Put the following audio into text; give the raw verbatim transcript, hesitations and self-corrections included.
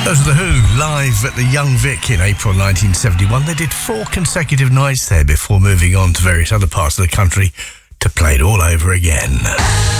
Those are The Who, live at the Young Vic in April nineteen seventy-one. They did four consecutive nights there before moving on to various other parts of the country to play it all over again.